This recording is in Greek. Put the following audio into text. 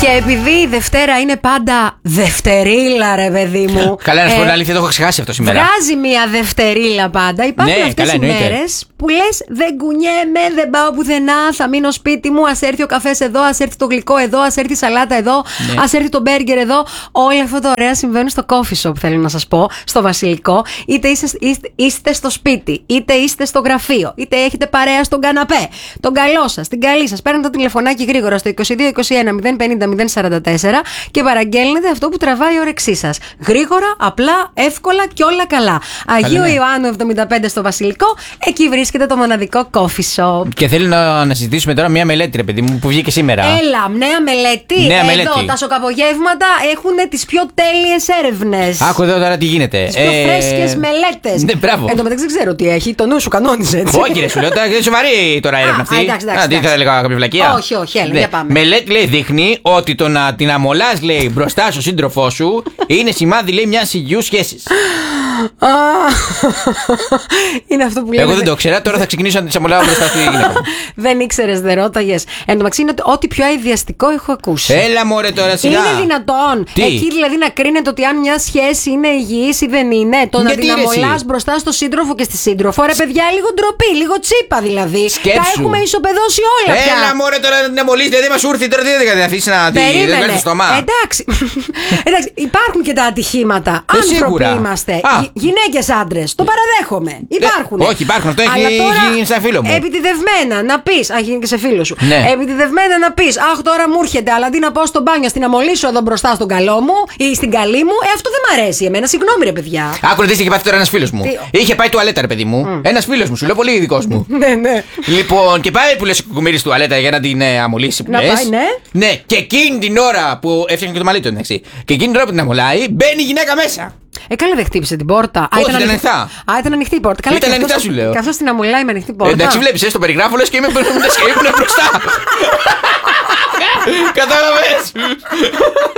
Και επειδή η Δευτέρα είναι πάντα Δευτερίλα, ρε παιδί μου. Καλά, να σου πω την αλήθεια, το έχω ξεχάσει αυτό σήμερα. Βγάζει μια Δευτερίλα πάντα. Υπάρχουν αυτές οι μέρες που λες δεν κουνιέμαι, δεν πάω πουθενά, θα μείνω σπίτι μου. Ας έρθει ο καφές εδώ, ας έρθει το γλυκό εδώ, ας έρθει η σαλάτα εδώ, ας έρθει το μπέργκερ εδώ. Όλα αυτά τα ωραία συμβαίνουν στο coffee shop, θέλω να σας πω, στο Βασιλικό. Είτε είστε στο σπίτι, είτε είστε στο γραφείο, είτε έχετε παρέα στον καναπέ. Τον καλό σας, την καλή σας. Παίρνετε το τηλεφωνάκι γρήγορα στο 2221 050 044 και παραγγέλνετε αυτό που τραβάει η όρεξή σας. Γρήγορα, απλά, εύκολα και όλα καλά. Αγίου Ιωάννου 75 στο Βασιλικό, εκεί βρίσκεται το μοναδικό coffee shop. Και θέλω να συζητήσουμε τώρα μια μελέτη, ρε παιδί μου, που βγήκε σήμερα. Έλα, νέα μελέτη. Εδώ τα σοκαπογεύματα έχουν τις πιο τέλειες έρευνες. Άκου εδώ τώρα τι γίνεται. Τις πιο φρέσκες μελέτες. Ναι, μπράβο. Εν τω μεταξύ δεν ξέρω τι έχει. Το νου σου κανόνιζε, έτσι. Όχι, ρε, σου λέω, είναι σοβαρή τώρα έρευνα αυτή. Εντάξει. Τι θα έλεγα, κάποια βλακεία. Όχι, έλα, για πάμε. Μελέτη, λέει, δείχνει ότι το να την αμολάς, λέει, μπροστά στον σύντροφό σου είναι σημάδι, λέει, μιας υγιούς σχέσης. Είναι αυτό που λέω. Εγώ δεν το ήξερα, τώρα θα ξεκινήσω να τις αμολάω μπροστά στη γυναίκα μου. Δεν ήξερες, δεν ρώταγες. Εν τω μεταξύ είναι ό,τι πιο αειδιαστικό έχω ακούσει. Έλα, μωρέ, τώρα σιγά. Είναι δυνατόν. Εκεί δηλαδή να κρίνεται ότι αν μια σχέση είναι υγιής ή δεν είναι. Το να την αμολάς μπροστά στο σύντροφο και στη σύντροφο. Ρε παιδιά, λίγο ντροπή, λίγο τσίπα δηλαδή. Σκέψου. Τα έχουμε ισοπεδώσει όλα πια. Έλα, μωρέ, τώρα να την αμολύσει, δεν μα ήρθε τώρα, δεν θα αφήσει να τη βγάλει στο στόμα. Εντάξει, υπάρχουν και τα ατυχήματα. Άνθρωποι είμαστε. Γυναίκες, άντρες. Το παραδέχομαι. Υπάρχουν. Όχι, υπάρχουν. Αυτό έχει γίνει σαν φίλο μου. Επιτηδευμένα να πεις. Α, γίνει και σε φίλο σου. Ναι. Επιτηδευμένα να πεις. Αχ, τώρα μου έρχεται, αλλά αντί να πάω στο μπάνιο, στην αμολύσω εδώ μπροστά στον καλό μου ή στην καλή μου. Αυτό δεν μ' αρέσει εμένα. Συγγνώμη, ρε παιδιά. Άκουρε τι είχε πάθει τώρα ένας φίλος μου. Είχε πάει τουαλέτα, ρε παιδί μου. Ένας φίλος μου, σου λέω πολύ ειδικός μου. Ναι. Λοιπόν, και πάει που λες κουμίρι στην τουαλέτα για να την αμολύσει. Να πάει, ναι. Ναι, και εκείνη την ώρα που έφτιαχνε και το μαλλί του, εντάξει. Και εκείνη την ώρα που την αμολάει, μπαίνει η γυναίκα μέσα. Καλά, δεν χτύπησε την πόρτα. Όχι, ήταν ανοιχτά. Α, ήταν ανοιχτή η πόρτα. Καλά, ήταν ανοιχτά, σου λέω. Καθώς την αμολάει με ανοιχτή πόρτα. Εντάξει, βλέπεις, το περιγράφω, λες και ήμουν μπροστά. Κατάλαβες.